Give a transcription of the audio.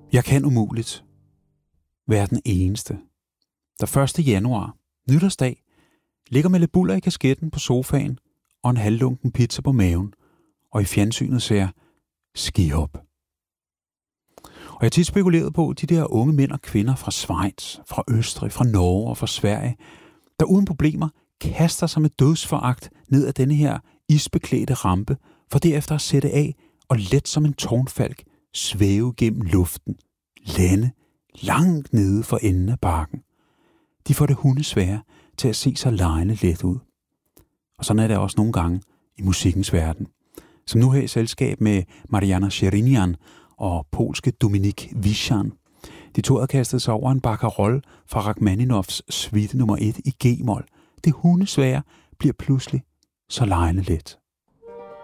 Jeg kan umuligt være den eneste, der 1. januar, nytårsdag, ligger med lidt buller i kasketten på sofaen og en halvlunken pizza på maven, og i fjernsynet ser Skihop. Og jeg har tit spekuleret på de der unge mænd og kvinder fra Schweiz, fra Østrig, fra Norge og fra Sverige, der uden problemer kaster sig med dødsforagt ned ad denne her isbeklædte rampe, for derefter at sætte af og let som en tårnfalk svæve gennem luften, lande langt nede for enden af bakken. De får det hundesvære til at se så legende let ud. Og sådan er det også nogle gange i musikkens verden. Som nu her i selskab med Mariana Sherinian og polske Dominik Wischan. De to havde kastet sig over en barcarolle fra Rachmaninoffs suite nummer 1 i G-mol. Det hundesvære bliver pludselig så legende let.